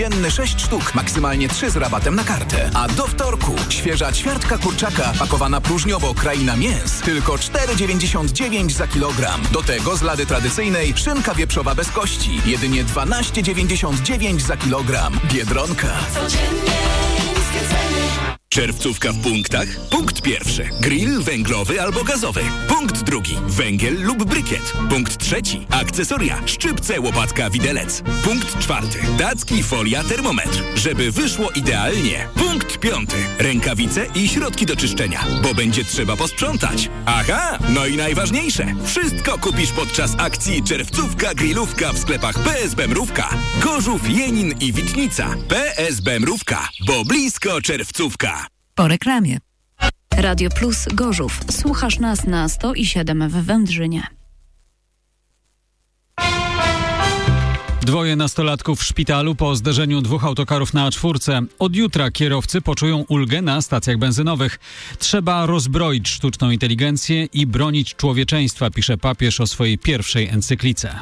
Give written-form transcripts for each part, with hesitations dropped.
Dzienny 6 sztuk, maksymalnie 3 z rabatem na kartę. A do wtorku świeża ćwiartka kurczaka pakowana próżniowo Kraina Mięs. Tylko 4,99 za kilogram. Do tego z lady tradycyjnej szynka wieprzowa bez kości. Jedynie 12,99 za kilogram. Biedronka. Codziennie niskie ceny. Czerwcówka w punktach? Punkt pierwszy. Grill węglowy albo gazowy. Punkt drugi. Węgiel lub brykiet. Punkt trzeci. Akcesoria. Szczypce, łopatka, widelec. Punkt czwarty. Dacki, folia, termometr. Żeby wyszło idealnie. Punkt piąty. Rękawice i środki do czyszczenia, bo będzie trzeba posprzątać. Aha, no i najważniejsze. Wszystko kupisz podczas akcji Czerwcówka grillówka w sklepach PSB Mrówka. Gorzów, Jenin i Wicznica. PSB Mrówka, bo blisko Czerwcówka. Po reklamie. Radio Plus Gorzów. Słuchasz nas na 107 w Wędrzynie. 2 nastolatków w szpitalu po zderzeniu 2 autokarów na A4. Od jutra kierowcy poczują ulgę na stacjach benzynowych. Trzeba rozbroić sztuczną inteligencję i bronić człowieczeństwa, pisze papież o swojej pierwszej encyklice.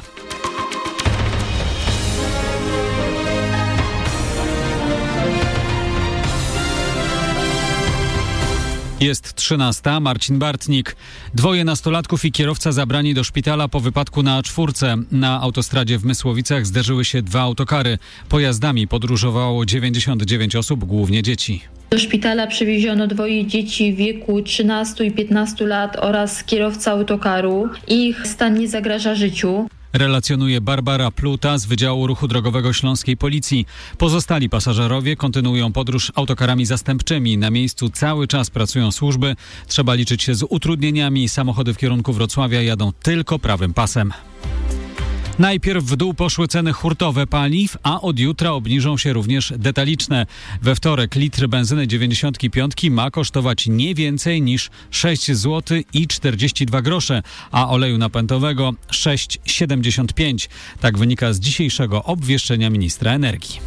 Jest 13. Marcin Bartnik. 2 nastolatków i kierowca zabrani do szpitala po wypadku na A4. Na autostradzie w Mysłowicach zderzyły się 2 autokary. Pojazdami podróżowało 99 osób, głównie dzieci. Do szpitala przewieziono 2 dzieci w wieku 13 i 15 lat oraz kierowca autokaru. Ich stan nie zagraża życiu. Relacjonuje Barbara Pluta z Wydziału Ruchu Drogowego Śląskiej Policji. Pozostali pasażerowie kontynuują podróż autokarami zastępczymi. Na miejscu cały czas pracują służby. Trzeba liczyć się z utrudnieniami. Samochody w kierunku Wrocławia jadą tylko prawym pasem. Najpierw w dół poszły ceny hurtowe paliw, a od jutra obniżą się również detaliczne. We wtorek litr benzyny 95 ma kosztować nie więcej niż 6 zł i 42 grosze, a oleju napędowego 6,75. Tak wynika z dzisiejszego obwieszczenia ministra energii.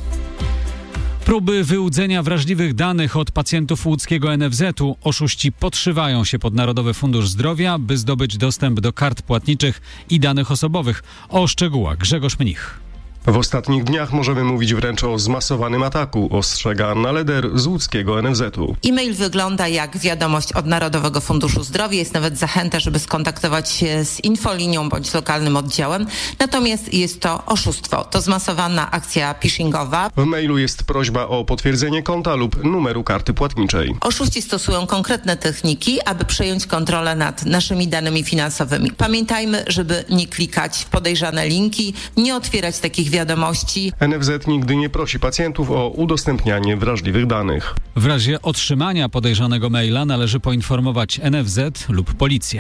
Próby wyłudzenia wrażliwych danych od pacjentów łódzkiego NFZ-u. Oszuści podszywają się pod Narodowy Fundusz Zdrowia, by zdobyć dostęp do kart płatniczych i danych osobowych. O szczegółach Grzegorz Mnich. W ostatnich dniach możemy mówić wręcz o zmasowanym ataku, ostrzega Anna Leder z łódzkiego NFZ-u. E-mail wygląda jak wiadomość od Narodowego Funduszu Zdrowia. Jest nawet zachęta, żeby skontaktować się z infolinią bądź lokalnym oddziałem. Natomiast jest to oszustwo. To zmasowana akcja phishingowa. W mailu jest prośba o potwierdzenie konta lub numeru karty płatniczej. Oszuści stosują konkretne techniki, aby przejąć kontrolę nad naszymi danymi finansowymi. Pamiętajmy, żeby nie klikać w podejrzane linki, nie otwierać takich wiadomości. NFZ nigdy nie prosi pacjentów o udostępnianie wrażliwych danych. W razie otrzymania podejrzanego maila należy poinformować NFZ lub policję.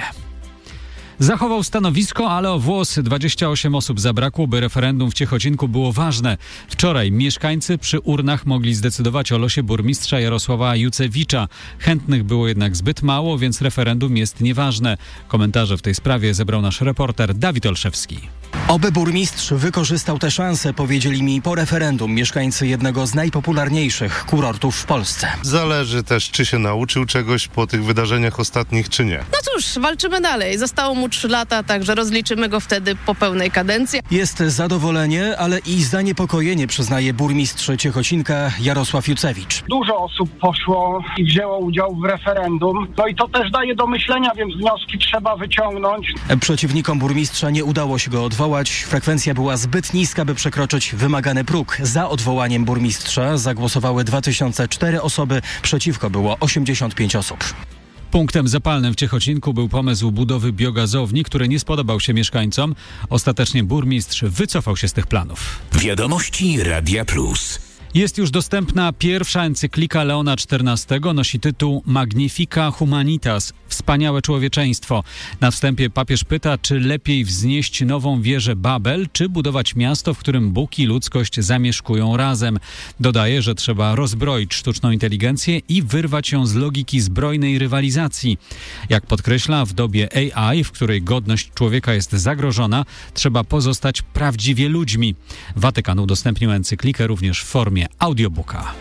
Zachował stanowisko, ale o włos 28 osób zabrakło, by referendum w Ciechocinku było ważne. Wczoraj mieszkańcy przy urnach mogli zdecydować o losie burmistrza Jarosława Jucewicza. Chętnych było jednak zbyt mało, więc referendum jest nieważne. Komentarze w tej sprawie zebrał nasz reporter Dawid Olszewski. Oby burmistrz wykorzystał tę szansę, powiedzieli mi po referendum mieszkańcy jednego z najpopularniejszych kurortów w Polsce. Zależy też, czy się nauczył czegoś po tych wydarzeniach ostatnich, czy nie. No cóż, walczymy dalej. Zostało mu 3 lata, także rozliczymy go wtedy po pełnej kadencji. Jest zadowolenie, ale i zaniepokojenie, przyznaje burmistrz Ciechocinka Jarosław Jucewicz. Dużo osób poszło i wzięło udział w referendum. No i to też daje do myślenia, więc wnioski trzeba wyciągnąć. Przeciwnikom burmistrza nie udało się go odwołać. Frekwencja była zbyt niska, by przekroczyć wymagany próg. Za odwołaniem burmistrza zagłosowały 2004 osoby, przeciwko było 85 osób. Punktem zapalnym w Ciechocinku był pomysł budowy biogazowni, który nie spodobał się mieszkańcom. Ostatecznie burmistrz wycofał się z tych planów. Wiadomości Radia Plus. Jest już dostępna pierwsza encyklika Leona XIV, nosi tytuł Magnifica Humanitas, wspaniałe człowieczeństwo. Na wstępie papież pyta, czy lepiej wznieść nową wieżę Babel, czy budować miasto, w którym Bóg i ludzkość zamieszkują razem. Dodaje, że trzeba rozbroić sztuczną inteligencję i wyrwać ją z logiki zbrojnej rywalizacji. Jak podkreśla, w dobie AI, w której godność człowieka jest zagrożona, trzeba pozostać prawdziwie ludźmi. Watykan udostępnił encyklikę również w formie audiobooka.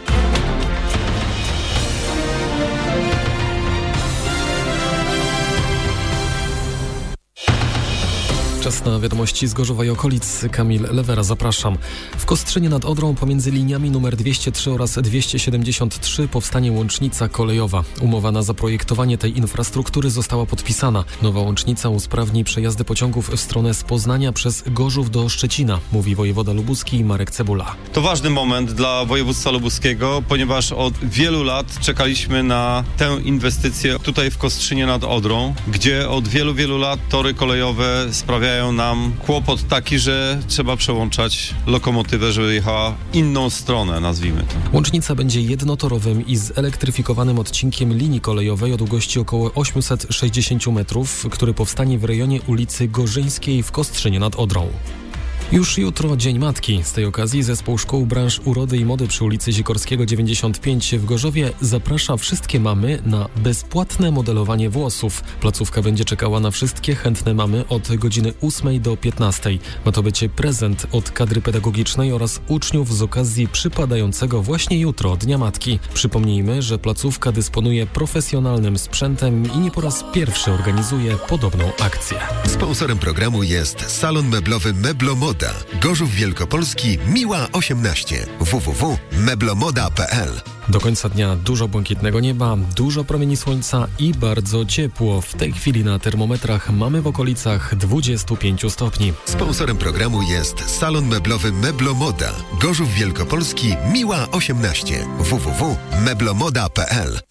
Czas na wiadomości z Gorzowa i okolic. Kamil Lewera, zapraszam. W Kostrzynie nad Odrą pomiędzy liniami nr 203 oraz 273 powstanie łącznica kolejowa. Umowa na zaprojektowanie tej infrastruktury została podpisana. Nowa łącznica usprawni przejazdy pociągów w stronę z Poznania przez Gorzów do Szczecina, mówi wojewoda lubuski Marek Cebula. To ważny moment dla województwa lubuskiego, ponieważ od wielu lat czekaliśmy na tę inwestycję tutaj w Kostrzynie nad Odrą, gdzie od wielu lat tory kolejowe sprawiają nam kłopot taki, że trzeba przełączać lokomotywę, żeby jechała inną stronę, nazwijmy to. Łącznica będzie jednotorowym i zelektryfikowanym odcinkiem linii kolejowej o długości około 860 metrów, który powstanie w rejonie ulicy Gorzyńskiej w Kostrzynie nad Odrą. Już jutro Dzień Matki. Z tej okazji Zespół Szkół Branż Urody i Mody przy ulicy Sikorskiego 95 w Gorzowie zaprasza wszystkie mamy na bezpłatne modelowanie włosów. Placówka będzie czekała na wszystkie chętne mamy od godziny 8 do 15. Ma to być prezent od kadry pedagogicznej oraz uczniów z okazji przypadającego właśnie jutro Dnia Matki. Przypomnijmy, że placówka dysponuje profesjonalnym sprzętem i nie po raz pierwszy organizuje podobną akcję. Sponsorem programu jest salon meblowy Meblomoda. Gorzów Wielkopolski, Miła 18. www.meblomoda.pl. Do końca dnia dużo błękitnego nieba, dużo promieni słońca i bardzo ciepło. W tej chwili na termometrach mamy w okolicach 25 stopni. Sponsorem programu jest salon meblowy Meblomoda. Gorzów Wielkopolski, Miła 18. www.meblomoda.pl.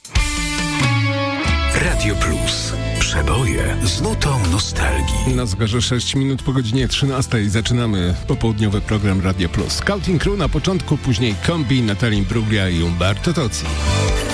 Radio Plus. Przeboje z nutą nostalgii. Na zegarze 6 minut po godzinie 13 zaczynamy popołudniowy program Radio Plus. Counting Crew na początku, później Kombi, Natalie Bruglia i Umberto Tozzi.